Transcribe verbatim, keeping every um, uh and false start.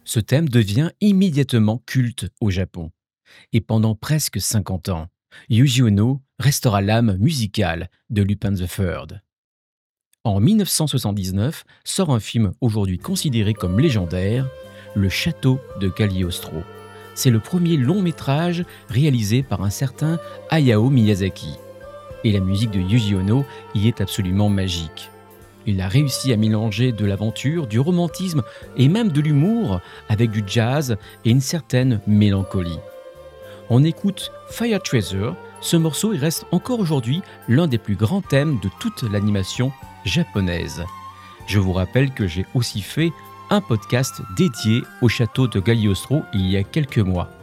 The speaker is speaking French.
Ce thème devient immédiatement culte au Japon. Et pendant presque cinquante ans, Yuji Ono restera l'âme musicale de Lupin the Third. En mille neuf cent soixante-dix-neuf sort un film aujourd'hui considéré comme légendaire, Le Château de Cagliostro. C'est le premier long métrage réalisé par un certain Hayao Miyazaki. Et la musique de Yuji Ono y est absolument magique. Il a réussi à mélanger de l'aventure, du romantisme et même de l'humour avec du jazz et une certaine mélancolie. On écoute Fire Treasure, ce morceau il reste encore aujourd'hui l'un des plus grands thèmes de toute l'animation japonaise. Je vous rappelle que j'ai aussi fait un podcast dédié au château de Cagliostro il y a quelques mois.